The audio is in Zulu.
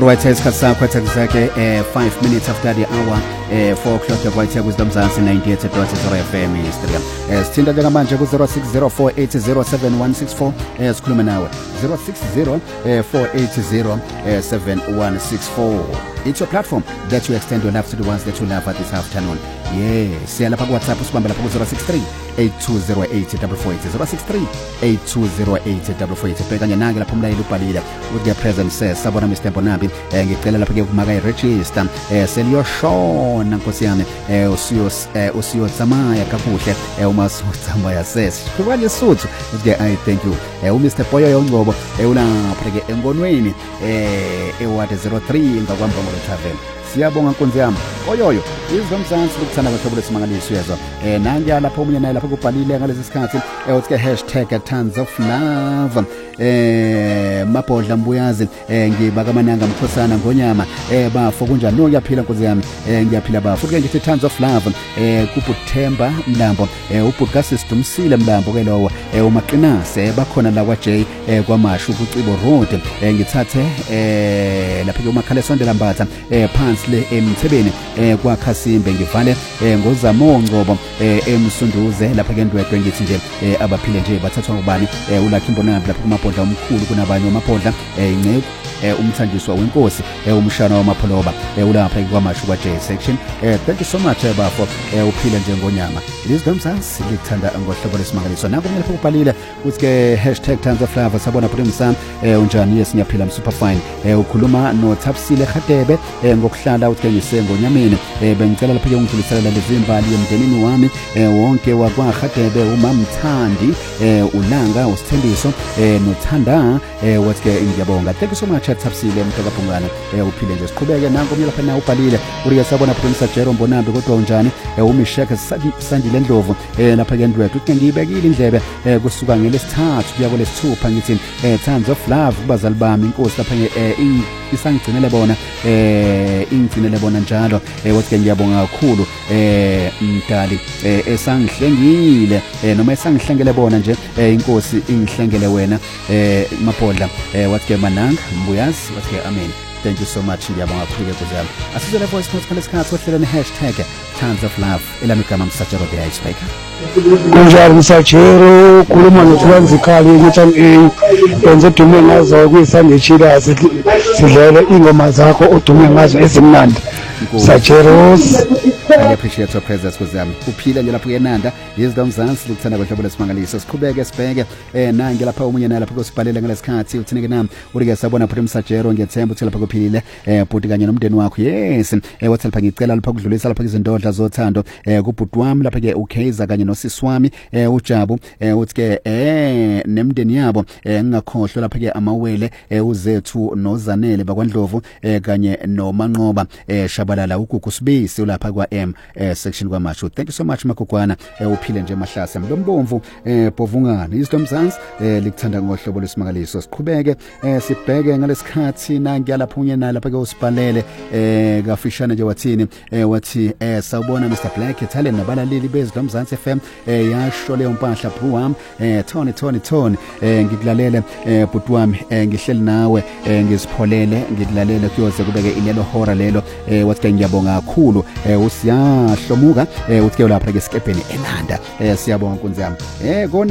right, isikhathi sakho exactly 5 minutes after the hour 4 o'clock yakwathi Wisdom Zance 98.0 FM Studio. Sithinta njengamanje ku 0604807164 sikhuluma nawe 0604807164. It's your platform that you extend your love to the ones that you love at this afternoon. Yes, siya lapha ku WhatsApp usibamba lapha ku 063820844 063820844 bheka njenake lapha umlayeli ubhalile uthi present says sabona Mr. Bonambi ngicela lapha ke kumaka i-register seliyoshona nkosi yami usiyotsamaya kakuhle uma sotsamaya ses kubanye isuthu uthi I thank you uMr. Boyo yongcobo ulapha ke engonweni eward 03 ngakwamba ngo travel. Siyabonga nkonzi yami oyoyo Wisdom Zance ukuthanda abahlobo lesimangaliso yezwa nangiya lapha omunye naye lapha kubhalile ngalesi sikhathi uthi ke #tons of love mabhodla mbuyazi ngibaka mananga mkhosana ngonyama bafo kunjani no ngiyaphila nkonzi yami ngiyaphila bafo ke ngithi tons of love kubuthemba Mlambo ubudkasi sidumsile Mlambo ke lowo umaqinase bakhona la kwa J kwamashu kucibo road ngithathe lapha ke umakhala sondela mbatha phansi le emthebeni kwa Khasimbe ngivale ngozamo ngcobo emsunduze lapha ke ndwedwe ngithi nje abaphile nje bathathwa ngubani ulakhi Mbonambi lapha kumabhodla omkhulu kunabanye amabhodla inceke umthanjiswa wenkosi umshana wamapholoba ulapha kwamashu kwa J section. Thank you so much bafo uphile njengonyama. Wisdom Zance ngikuthanda ngohlobo lesimangaliso nangu lapha kubhalile uthi ke #tons of love sabona Primsa unjani yes ngiyaphila msuperfine ukhuluma no Thapsile Khatebe ngokuhlala uthi ngisengonyameni bengicela lapha ke ungidlulisela lezimbali emndenini wami wonke wakwa Khatebe umamthandi ulanga usithendiso nothanda wathi ke ngiyabonga. Thank you so much Thapsile mtakabhungana uphile nje siqhubeke nangu lapha na ubhalile uri sabona Prince Jero Mbonambi kodwa unjani umisheke Sandile Ndlovu lapha ke ndwethu uthi ngiyibekile indlebe kusuka ngelesithathu kuya kwelesithupha ngithi tons of love kubazali bami inkosi lapha isangigcinele bona ingigcinele bona njalo wathi ke ngiyabonga kakhulu mdali esangihlengile noma esangihlengele bona nje inkosi ingihlengele wena mabhodla wathi ke mananga mbuyazi wathi ke amen. Thank you so much ngiyabonga kakhulu kuzami asizele voice note kalesikhathi ohleleni #tons of love elamigama Msajero the icebreaker. Kunjani Msajero khuluma noThwanzikhali ukuthi enze dume ngazo kuyisandechila sidlele ingoma zakho odume ngazo ezimnandi Msajero. I appreciate your presence kuzami uphila nje lapha eNanda Wisdom Zance likuthanda kohlobo lesimangaliso siqhubeke sibheke nange lapha omunye naye lapha kusibhalela ngalesikhathi uthinike nami urike sabona Prince Msajero ngiyethemba uthi lapha kuphilile bhuti kanye nomndeni wakho yes wathi lapha ngicela lapha kudlulisa lapha izindodla zothando kubhuti wami lapha ke uKaiza kanye nosisi wami uJabu uthi ke nemndeni yabo ngingakhohlwa lapha ke amawele uzethu noZanele bakwaNdlovu kanye noManqoba Shabalala uGugu Sibisi lapha kwa section kwamashu. Thank you so much makugwana uphile nje mahlase mlombomvu bovungana Wisdom Zance likuthanda ngohlobo lesimangaliso siqhubeke sibheke ngalesikhathi nangiya lapha unye naye lapha ke usibhalele kafishane nje wathini wathi sawubona Mr. Black talent nabalaleli beZidom Zance FM yasho leyo mpahla bro wami Tony ngikulalele bhuti wami ngihleli nawe ngizipholele ngikulalele kuyoze kubeke ilelo hora lelo wathi ke ngiyabonga kakhulu usiyahlomuka uthi ke lapha ke esikepeni eNanda siyabonga nkunzi yami